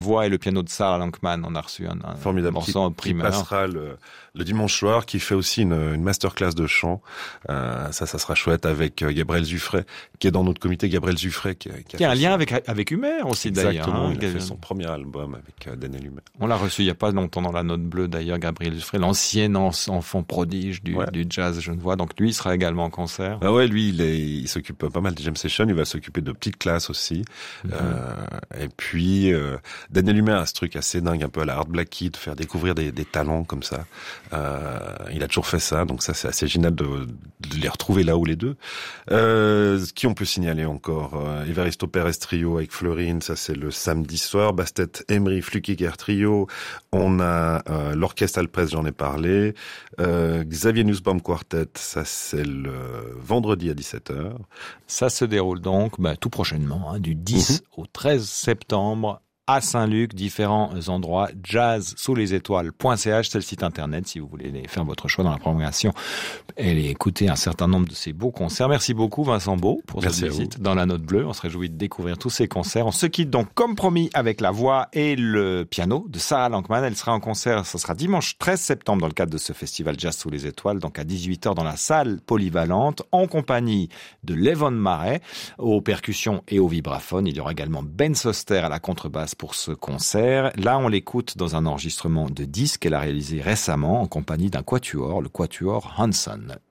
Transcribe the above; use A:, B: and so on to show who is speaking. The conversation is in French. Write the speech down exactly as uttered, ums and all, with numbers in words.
A: voix et le piano de Sarah Lankman. On a reçu un, un
B: formidable
A: morceau en
B: qui,
A: primeur.
B: Qui passera le, le dimanche soir, qui fait aussi une, une masterclass de chant. Euh, ça, ça sera chouette avec Gabriel Zuffray, qui est dans notre comité. Gabriel Zuffray, qui, qui a,
A: qui a un lien
B: son...
A: avec avec Humer aussi.
B: Exactement,
A: d'ailleurs.
B: Il a fait son premier album avec euh, Daniel Humer.
A: On l'a reçu il y a pas longtemps dans la Note Bleue d'ailleurs, Gabriel Zuffray, l'ancien enfant prodige du,
B: ouais.
A: du jazz genevois. Donc lui, il sera également en concert.
B: Ah ouais, lui, il, est, il s'occupe pas mal des jam sessions. Il va s'occuper de petites classes aussi. Mm-hmm. Euh, et puis euh, Daniel Humer a ce truc assez dingue, un peu à la Art Blackie, de faire découvrir des, des talents comme ça. Euh, il a toujours fait ça, donc ça c'est assez génial de, de les retrouver là où les deux. Euh, qui on peut signaler encore euh, Evaristo Pérez Trio avec Fleurine, ça c'est le samedi soir. Bastet Emery Flukiger Trio. On a euh, l'orchestre Alpress, j'en ai parlé. Euh, Xavier Nussbaum Quartet, ça c'est le vendredi à dix-sept heures.
A: Ça se déroule donc bah, tout prochainement, hein, du dix mm-hmm. au treize septembre à Saint-Luc, différents endroits, jazz sous les étoiles point c h, c'est le site internet si vous voulez faire votre choix dans la programmation et écouter un certain nombre de ces beaux concerts. Merci beaucoup Vincent Beau pour cette visite dans la Note Bleue. On se réjouit de découvrir tous ces concerts. On se quitte donc comme promis avec la voix et le piano de Sarah Lankman. Elle sera en concert, ce sera dimanche treize septembre dans le cadre de ce festival Jazz sous les étoiles, donc à dix-huit heures dans la salle polyvalente, en compagnie de Levon Marais aux percussions et au vibraphone. Il y aura également Ben Soster à la contrebasse pour ce concert. Là, on l'écoute dans un enregistrement de disque qu'elle a réalisé récemment en compagnie d'un quatuor, le quatuor Hanson.